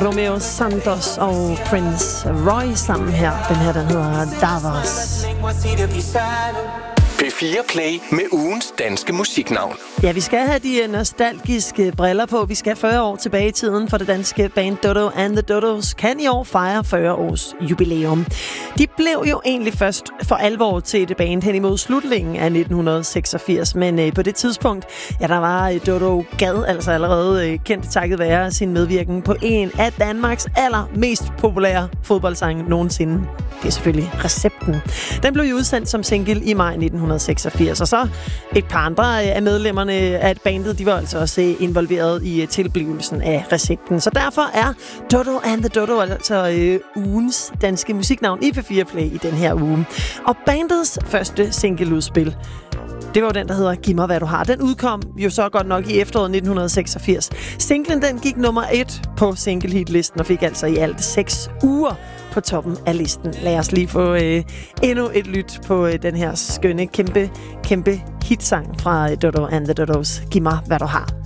Romeo Santos og Prince Roy sammen her. Den her, den hedder Davos. P4 Play med ugens danske musiknavn. Ja, vi skal have de nostalgiske briller på. Vi skal 40 år tilbage i tiden, for det danske band Dodo and the Dodos kan i år fejre 40 års jubilæum. De blev jo egentlig først for alvor til et band hen imod slutningen af 1986, men på det tidspunkt, ja, der var Dodo Gad altså allerede kendt takket være sin medvirken på en af Danmarks allermest populære fodboldsange nogensinde. Det er selvfølgelig Recepten. Den blev jo udsendt som single i maj 1986, og så et par andre af medlemmerne af bandet, de var altså også involveret i tilblivelsen af Recepten. Så derfor er Dodo and the Dodo altså ugens danske musiknavn i P4 Play i den her uge. Og bandets første singleudspil, det var jo den, der hedder Giv mig, hvad du har. Den udkom jo så godt nok i efteråret 1986. Singlen, den gik nummer 1 på single-hit-listen og fik altså i alt 6 uger på toppen af listen. Lad os lige få endnu et lyt på den her skønne, kæmpe hitsang fra Dodo and the Dodos. Giv mig, hvad du har.